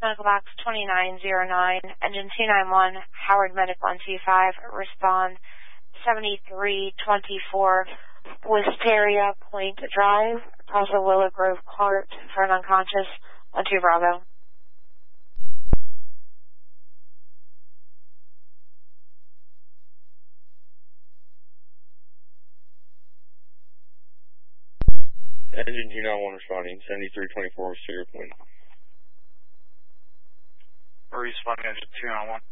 Medical Box 2909, Engine 291, Howard Medic 125, respond 7324 Wisteria Point Drive, also Willow Grove Court for an unconscious, 12 Bravo. Engine 291 responding, 7324 Wisteria Point. Responding, Engine 291.